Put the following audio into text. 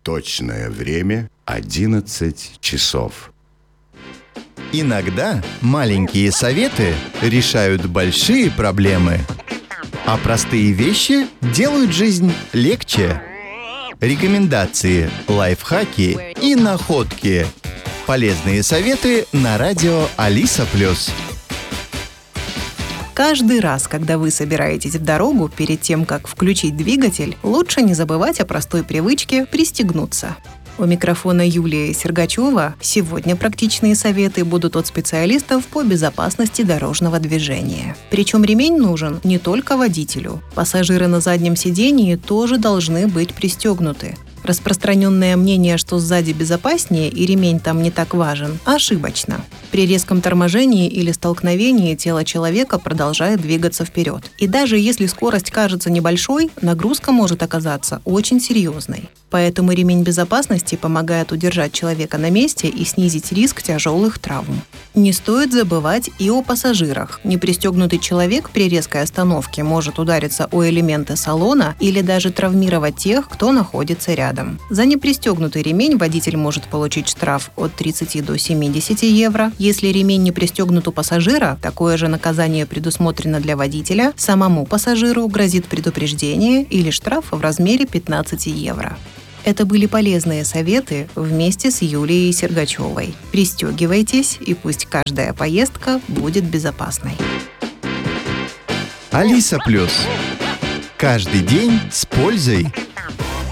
Точное время 11 часов. Иногда маленькие советы решают большие проблемы, а простые вещи делают жизнь легче. Рекомендации, лайфхаки и находки. Полезные советы на радио Алиса+. Каждый раз, когда вы собираетесь в дорогу, перед тем, как включить двигатель, лучше не забывать о простой привычке пристегнуться. У микрофона Юлия Сергачева. Сегодня практичные советы будут от специалистов по безопасности дорожного движения. Причем ремень нужен не только водителю. Пассажиры на заднем сидении тоже должны быть пристегнуты. Распространенное мнение, что сзади безопаснее и ремень там не так важен, ошибочно. При резком торможении или столкновении тело человека продолжает двигаться вперед. И даже если скорость кажется небольшой, нагрузка может оказаться очень серьезной. Поэтому ремень безопасности помогает удержать человека на месте и снизить риск тяжелых травм. Не стоит забывать и о пассажирах. Непристегнутый человек при резкой остановке может удариться о элементы салона или даже травмировать тех, кто находится рядом. За непристегнутый ремень водитель может получить штраф от 30 до 70 евро. Если ремень не пристегнут у пассажира, такое же наказание предусмотрено для водителя. Самому пассажиру грозит предупреждение или штраф в размере 15 евро. Это были полезные советы вместе с Юлией Сергачевой. Пристегивайтесь, и пусть каждая поездка будет безопасной. Алиса+. Каждый день с пользой.